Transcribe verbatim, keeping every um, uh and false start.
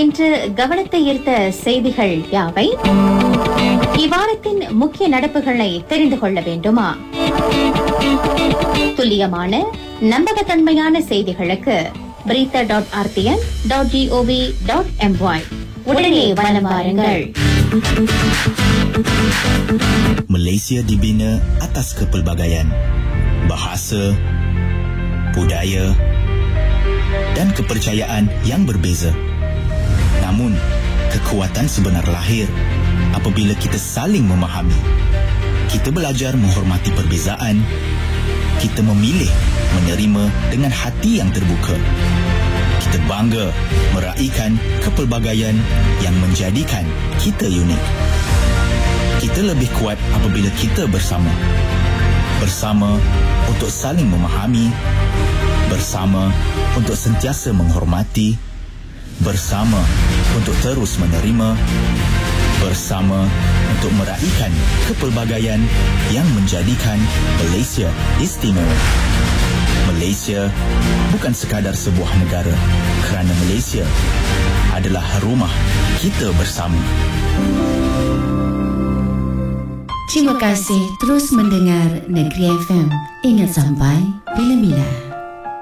இன்று கவனத்தை ஈர்த்த செய்திகள் யாவை? இவ்வாரத்தின் முக்கிய நடப்புகளை தெரிந்து கொள்ள வேண்டுமா? துல்லியமான நம்பகத்தன்மையான செய்திகளுக்கு Preetha dot RTN dot gov dot MY உடனே வலம் வாருங்கள். Malaysia dibina atas kepelbagaian bahasa, budaya dan kepercayaan yang berbeza. Namun, kekuatan sebenar lahir apabila kita saling memahami. Kita belajar menghormati perbezaan. Kita memilih menerima dengan hati yang terbuka. Kita bangga meraihkan kepelbagaian yang menjadikan kita unik. Kita lebih kuat apabila kita bersama. Bersama untuk saling memahami. Bersama untuk sentiasa menghormati. Bersama untuk terus menerima. Bersama untuk meraihkan kepelbagaian yang menjadikan Malaysia istimewa. Malaysia bukan sekadar sebuah negara, kerana Malaysia adalah rumah kita bersama. Terima kasih terus mendengar Negeri F M. Ingat sampai bila-bila.